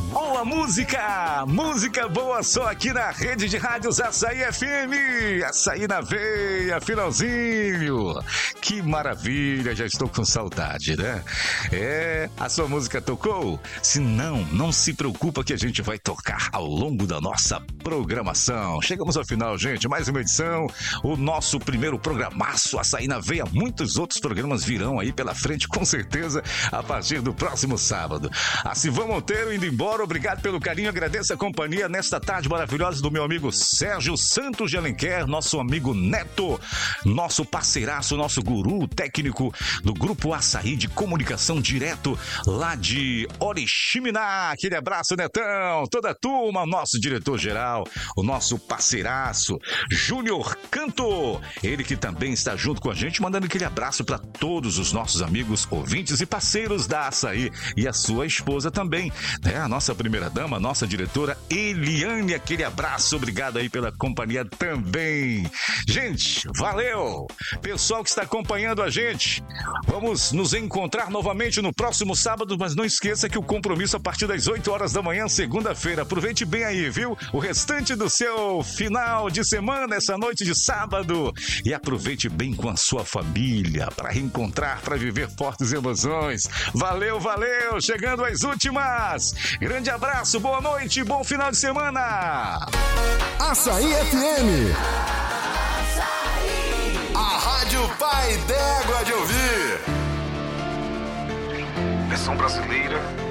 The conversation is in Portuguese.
boa música! Música boa só aqui na rede de rádios Açaí FM! Açaí na veia, finalzinho! Que maravilha, já estou com saudade, né? A sua música tocou? Se não se preocupa que a gente vai tocar ao longo da nossa programação. Chegamos ao final, gente, mais uma edição, o nosso primeiro programaço Açaí na veia. Muitos outros programas virão aí pela frente, com certeza, a partir do próximo sábado. A Silvã Monteiro indo embora, obrigado pelo carinho, agradeço a companhia nesta tarde maravilhosa do meu amigo Sérgio Santos de Alenquer, nosso amigo Neto, nosso parceiraço, nosso guru técnico do Grupo Açaí de Comunicação direto lá de Oriximiná. Aquele abraço, Netão, toda a turma, nosso diretor-geral, o nosso parceiraço, Júnior Canto, ele que também está junto com a gente, mandando aquele abraço para todos os nossos amigos, ouvintes e parceiros da Açaí e a sua esposa também, né? A nossa primeira-dama, a nossa diretora Eliane, aquele abraço, obrigado aí pela companhia também. Gente, valeu! Pessoal que está acompanhando a gente, vamos nos encontrar novamente no próximo sábado, mas não esqueça que o compromisso a partir das 8 horas da manhã, segunda-feira. Aproveite bem aí, viu? O restante do seu final de semana, essa noite de sábado. E aproveite bem com a sua família, para reencontrar, para viver fortes emoções. Valeu, valeu! Chegando às últimas. Grande abraço, boa noite, bom final de semana. Açaí FM. A Rádio Pai d'Égua de ouvir. Versão brasileira